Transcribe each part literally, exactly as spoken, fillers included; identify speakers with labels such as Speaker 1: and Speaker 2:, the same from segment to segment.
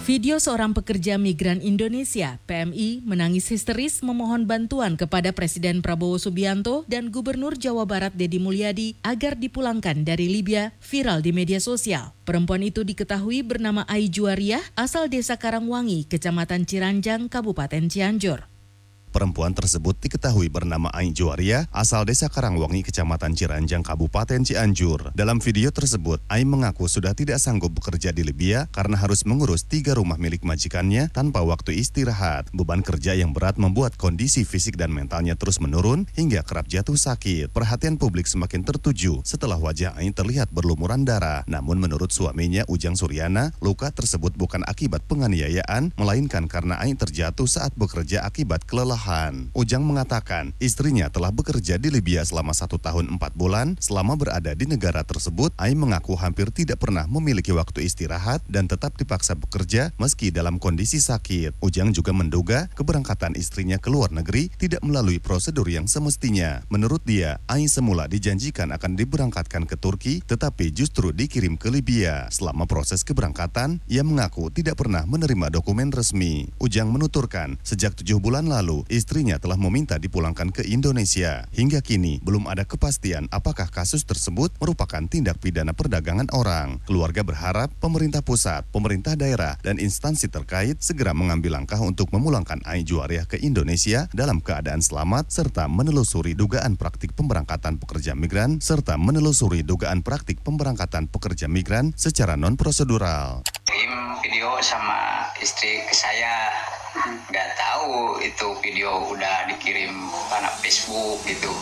Speaker 1: Video seorang pekerja migran Indonesia, P M I, menangis histeris memohon bantuan kepada Presiden Prabowo Subianto dan Gubernur Jawa Barat Deddy Mulyadi agar dipulangkan dari Libya, viral di media sosial. Perempuan itu diketahui bernama Ai Juwariah, asal Desa Karangwangi, Kecamatan Ciranjang, Kabupaten Cianjur.
Speaker 2: Perempuan tersebut diketahui bernama Ai Juwariah, asal Desa Karangwangi, Kecamatan Ciranjang, Kabupaten Cianjur. Dalam video tersebut, Ai mengaku sudah tidak sanggup bekerja di Libya karena harus mengurus tiga rumah milik majikannya tanpa waktu istirahat. Beban kerja yang berat membuat kondisi fisik dan mentalnya terus menurun hingga kerap jatuh sakit. Perhatian publik semakin tertuju setelah wajah Ai terlihat berlumuran darah. Namun menurut suaminya Ujang Suryana, luka tersebut bukan akibat penganiayaan, melainkan karena Ai terjatuh saat bekerja akibat kelelahan. Ujang mengatakan istrinya telah bekerja di Libya selama satu tahun empat bulan. Selama berada di negara tersebut, Ai mengaku hampir tidak pernah memiliki waktu istirahat dan tetap dipaksa bekerja meski dalam kondisi sakit. Ujang juga menduga keberangkatan istrinya ke luar negeri tidak melalui prosedur yang semestinya. Menurut dia, Ai semula dijanjikan akan diberangkatkan ke Turki, tetapi justru dikirim ke Libya. Selama proses keberangkatan, ia mengaku tidak pernah menerima dokumen resmi. Ujang menuturkan, sejak tujuh bulan lalu, istrinya telah meminta dipulangkan ke Indonesia. Hingga kini, belum ada kepastian apakah kasus tersebut merupakan tindak pidana perdagangan orang. Keluarga berharap pemerintah pusat, pemerintah daerah, dan instansi terkait segera mengambil langkah untuk memulangkan Ai Juwariah ke Indonesia dalam keadaan selamat, serta menelusuri dugaan praktik pemberangkatan pekerja migran, serta menelusuri dugaan praktik pemberangkatan pekerja migran secara non-prosedural.
Speaker 3: Kirim video sama istri ke saya, nggak tahu itu video udah dikirim pada Facebook gitu.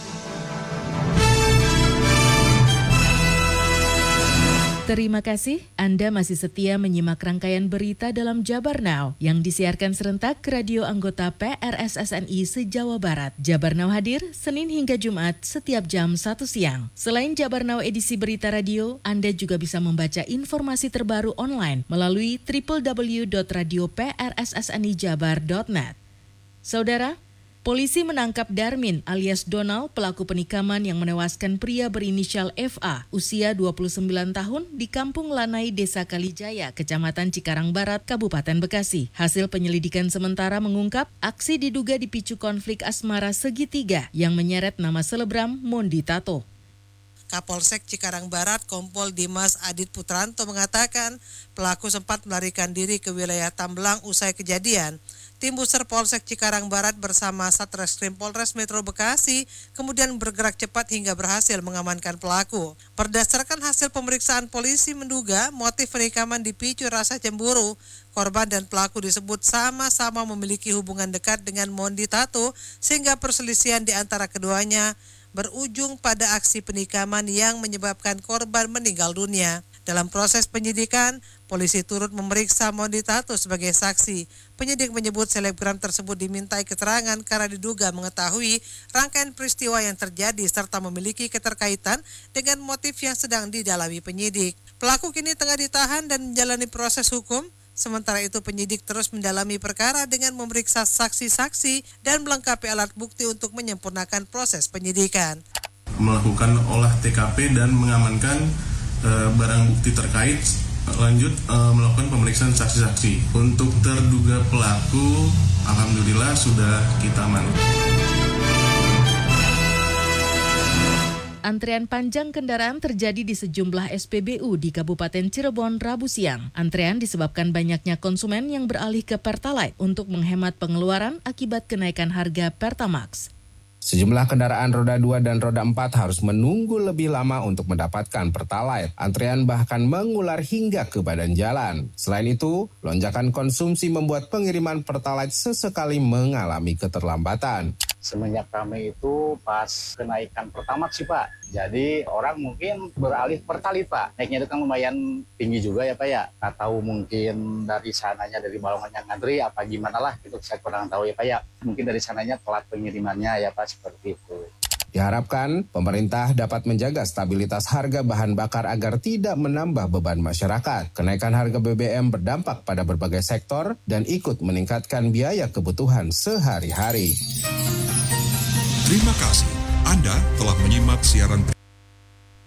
Speaker 1: Terima kasih Anda masih setia menyimak rangkaian berita dalam Jabar Now yang disiarkan serentak ke radio anggota P R S S N I se-Jawa Barat. Jabar Now hadir Senin hingga Jumat setiap jam satu siang. Selain Jabar Now edisi berita radio, Anda juga bisa membaca informasi terbaru online melalui w w w dot radio p r s s n i jabar dot net. Saudara, polisi menangkap Darmin alias Donald, pelaku penikaman yang menewaskan pria berinisial F A, usia dua puluh sembilan tahun, di Kampung Lanai, Desa Kalijaya, Kecamatan Cikarang Barat, Kabupaten Bekasi. Hasil penyelidikan sementara mengungkap aksi diduga dipicu konflik asmara segitiga yang menyeret nama selebgram Mondi Tato.
Speaker 4: Kapolsek Cikarang Barat Kompol Dimas Adit Putranto mengatakan pelaku sempat melarikan diri ke wilayah Tamblang usai kejadian. Tim Buser Polsek Cikarang Barat bersama Satreskrim Polres Metro Bekasi kemudian bergerak cepat hingga berhasil mengamankan pelaku. Berdasarkan hasil pemeriksaan polisi menduga motif penikaman dipicu rasa cemburu. Korban dan pelaku disebut sama-sama memiliki hubungan dekat dengan Mondi Tato sehingga perselisihan di antara keduanya berujung pada aksi penikaman yang menyebabkan korban meninggal dunia. Dalam proses penyidikan, polisi turut memeriksa Mondi Tato sebagai saksi. Penyidik menyebut selebgram tersebut dimintai keterangan karena diduga mengetahui rangkaian peristiwa yang terjadi serta memiliki keterkaitan dengan motif yang sedang didalami penyidik. Pelaku kini tengah ditahan dan menjalani proses hukum. Sementara itu penyidik terus mendalami perkara dengan memeriksa saksi-saksi dan melengkapi alat bukti untuk menyempurnakan proses penyidikan.
Speaker 5: Melakukan olah T K P dan mengamankan e, barang bukti terkait, lanjut e, melakukan pemeriksaan saksi-saksi. Untuk terduga pelaku, alhamdulillah sudah kita amankan.
Speaker 1: Antrean panjang kendaraan terjadi di sejumlah S P B U di Kabupaten Cirebon Rabu siang. Antrean disebabkan banyaknya konsumen yang beralih ke Pertalite untuk menghemat pengeluaran akibat kenaikan harga Pertamax.
Speaker 6: Sejumlah kendaraan roda dua dan roda empat harus menunggu lebih lama untuk mendapatkan Pertalite. Antrean bahkan mengular hingga ke badan jalan. Selain itu, lonjakan konsumsi membuat pengiriman Pertalite sesekali mengalami keterlambatan.
Speaker 7: Semenjak kami itu pas kenaikan Pertamax sih Pak, jadi orang mungkin beralih Pertalite Pak. Naiknya itu kan lumayan tinggi juga ya Pak ya. Nggak tahu mungkin dari sananya, dari Balongan yang ngantri apa gimana lah, itu saya kurang tahu ya Pak ya. Mungkin dari sananya telat pengirimannya ya Pak, seperti itu.
Speaker 6: Diharapkan pemerintah dapat menjaga stabilitas harga bahan bakar agar tidak menambah beban masyarakat. Kenaikan harga B B M berdampak pada berbagai sektor dan ikut meningkatkan biaya kebutuhan sehari-hari.
Speaker 8: Terima kasih Anda telah menyimak siaran